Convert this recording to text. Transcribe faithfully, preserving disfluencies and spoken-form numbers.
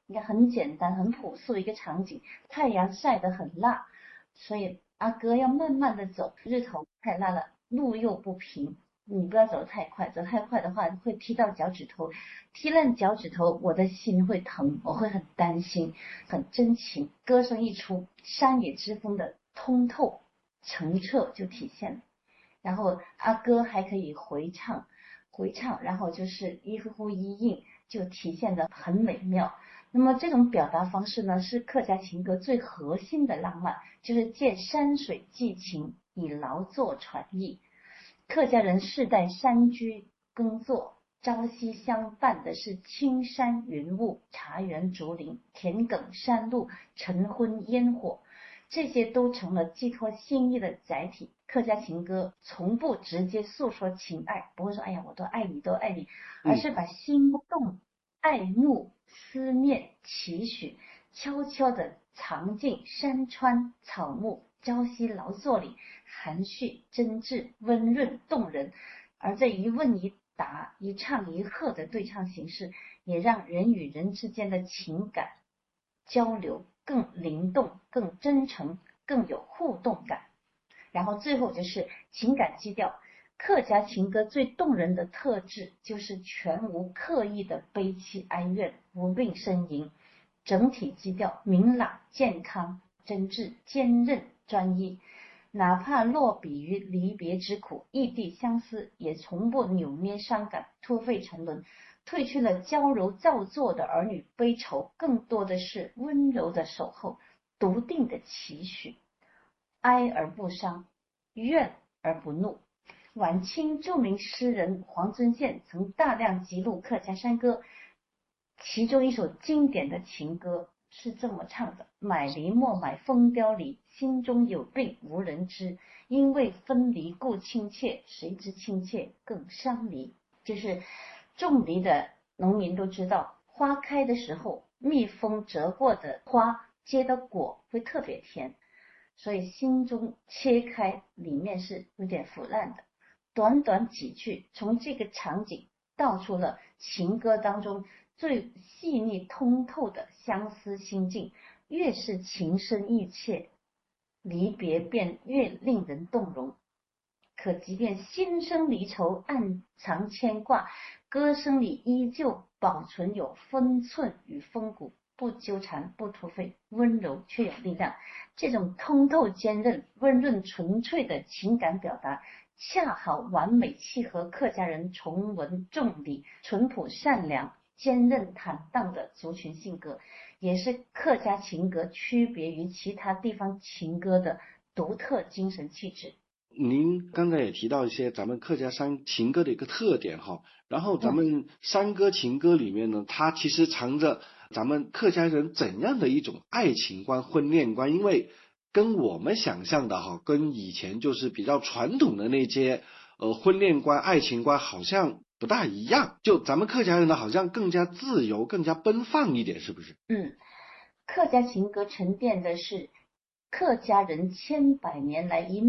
应该很简单很朴素一个场景，太阳晒得很辣，所以阿哥要慢慢的走，日头太辣了，路又不平，你不要走太快，走太快的话会踢到脚趾头，踢烂脚趾头我的心会疼，我会很担心，很真情。歌声一出，山野之风的通透澄澈就体现了。然后阿哥还可以回唱回唱，然后就是一呼呼一应，就体现得很美妙。那么这种表达方式呢，是客家情歌最核心的浪漫，就是借山水寄情，以劳作传艺。客家人世代山居耕作，朝夕相伴的是青山云雾、茶园竹林、田埂山路、晨昏烟火，这些都成了寄托心意的载体。客家情歌从不直接诉说情爱，不会说哎呀我都爱你都爱你，而是把心动、爱慕、思念、期许悄悄地藏进山川草木、朝夕劳作里，含蓄真挚、温润动人。而这一问一答、一唱一和的对唱形式，也让人与人之间的情感交流更灵动、更真诚、更有互动感。然后最后就是情感基调，客家情歌最动人的特质就是全无刻意的悲戚哀怨、无病呻吟，整体基调明朗、健康、真挚、坚韧、专一。哪怕落笔于离别之苦、异地相思，也从不扭捏伤感、拖废沉沦，褪去了娇柔造作的儿女悲愁，更多的是温柔的守候、笃定的期许。哀而不伤，怨而不怒。晚清著名诗人黄遵宪曾大量记录客家山歌，其中一首经典的情歌是这么唱的：买梨莫买蜂雕梨，心中有病无人知，因为分离故亲切，谁知亲切更伤梨。就是种梨的农民都知道，花开的时候蜜蜂折过的花结的果会特别甜，所以心中切开，里面是有点腐烂的。短短几句，从这个场景道出了情歌当中最细腻通透的相思心境。越是情深意切，离别便越令人动容。可即便心生离愁，暗藏牵挂，歌声里依旧保存有分寸与风骨，不纠缠不突废，温柔却有力量。这种通透坚韧、温润纯粹的情感表达，恰好完美契合客家人崇文重礼、淳朴善良、坚韧坦荡的族群性格，也是客家情歌区别于其他地方情歌的独特精神气质。 您刚才也提到一些咱们客家山情歌的一个特点哈，然后咱们山歌情歌里面呢，它其实藏着咱们客家人怎样的一种爱情观、婚恋观，因为跟我们想象的哈，跟以前就是比较传统的那些呃婚恋观、爱情观好像不大一样，就咱们客家人呢好像更加自由、更加奔放一点，是不是？ 嗯，客家情歌沉淀的是客家人千百年来一